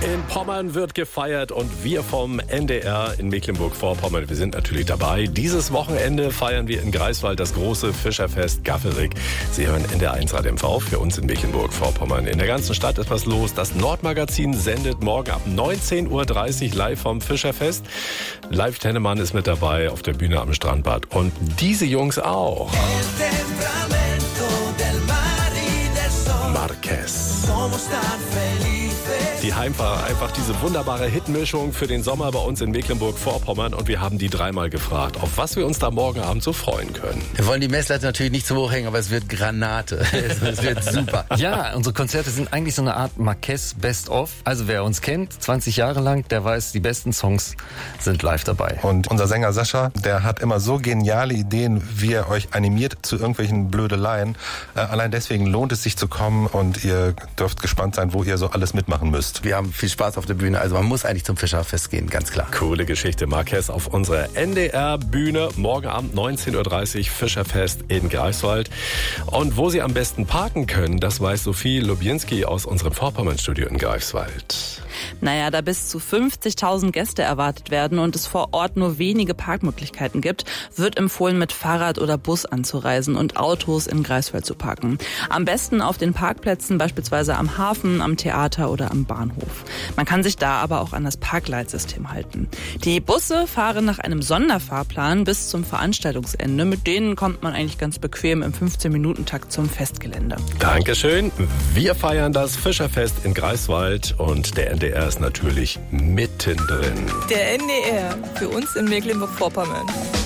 In Pommern wird gefeiert und wir vom NDR in Mecklenburg-Vorpommern, wir sind natürlich dabei. Dieses Wochenende feiern wir in Greifswald das große Fischerfest Gaffelrig. Sie hören NDR1 Radio MV für uns in Mecklenburg-Vorpommern. In der ganzen Stadt ist was los. Das Nordmagazin sendet morgen ab 19.30 Uhr live vom Fischerfest. Live Tennemann ist mit dabei auf der Bühne am Strandbad. Und diese Jungs auch. Marquez. Die Heimfahrer, einfach diese wunderbare Hitmischung für den Sommer bei uns in Mecklenburg-Vorpommern. Und wir haben die dreimal gefragt, auf was wir uns da morgen Abend so freuen können. Wir wollen die Messlatte natürlich nicht zu hoch hängen, aber es wird Granate. Es wird super. Ja, unsere Konzerte sind eigentlich so eine Art Marquez Best-of. Also wer uns kennt, 20 Jahre lang, der weiß, die besten Songs sind live dabei. Und unser Sänger Sascha, der hat immer so geniale Ideen, wie er euch animiert zu irgendwelchen Blödeleien. Allein deswegen lohnt es sich zu kommen und ihr dürft gespannt sein, wo ihr so alles mitmachen müsst. Wir haben viel Spaß auf der Bühne, also man muss eigentlich zum Fischerfest gehen, ganz klar. Coole Geschichte, Marquez auf unserer NDR-Bühne. Morgen Abend 19.30 Uhr Fischerfest in Greifswald. Und wo Sie am besten parken können, das weiß Sophie Lubienski aus unserem Vorpommern-Studio in Greifswald. Naja, da bis zu 50.000 Gäste erwartet werden und es vor Ort nur wenige Parkmöglichkeiten gibt, wird empfohlen, mit Fahrrad oder Bus anzureisen und Autos in Greifswald zu parken. Am besten auf den Parkplätzen, beispielsweise am Hafen, am Theater oder am Bahnhof. Man kann sich da aber auch an das Parkleitsystem halten. Die Busse fahren nach einem Sonderfahrplan bis zum Veranstaltungsende. Mit denen kommt man eigentlich ganz bequem im 15-Minuten-Takt zum Festgelände. Dankeschön. Wir feiern das Fischerfest in Greifswald und der NDR ist natürlich mittendrin. Der NDR, für uns in Mecklenburg-Vorpommern.